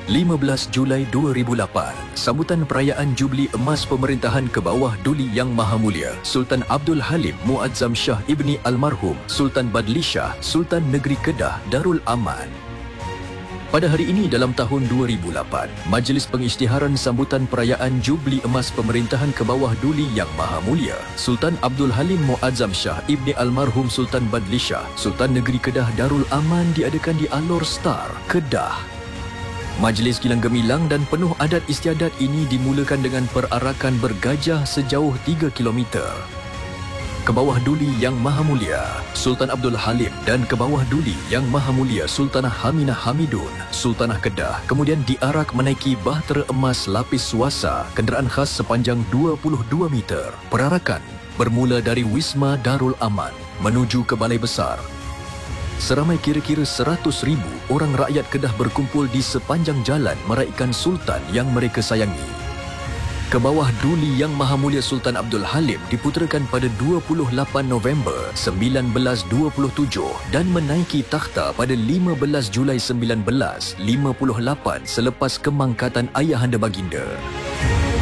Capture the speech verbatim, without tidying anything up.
lima belas Julai dua ribu lapan, sambutan perayaan Jubli Emas Pemerintahan ke bawah Duli Yang Maha Mulia Sultan Abdul Halim Muazzam Shah Ibni Almarhum Sultan Badli Shah Sultan Negeri Kedah Darul Aman. Pada hari ini dalam tahun dua ribu lapan, Majlis Pengisytiharan Sambutan Perayaan Jubli Emas Pemerintahan ke bawah Duli Yang Maha Mulia Sultan Abdul Halim Muazzam Shah Ibni Almarhum Sultan Badli Shah Sultan Negeri Kedah Darul Aman diadakan di Alor Star, Kedah. Majlis Gilang Gemilang dan penuh adat istiadat ini dimulakan dengan perarakan bergajah sejauh tiga kilometer. Ke bawah Duli Yang Maha Mulia Sultan Abdul Halim dan ke bawah Duli Yang Maha Mulia Sultanah Haminah Hamidun Sultanah Kedah kemudian diarak menaiki bahtera emas lapis suasa kenderaan khas sepanjang dua puluh dua meter. Perarakan bermula dari Wisma Darul Aman menuju ke Balai Besar. Seramai kira-kira seratus ribu orang rakyat Kedah berkumpul di sepanjang jalan meraihkan Sultan yang mereka sayangi. Ke bawah Duli Yang Maha Mulia Sultan Abdul Halim diputerakan pada dua puluh lapan November seribu sembilan ratus dua puluh tujuh dan menaiki takhta pada lima belas Julai seribu sembilan ratus lima puluh lapan selepas kemangkatan ayahanda baginda.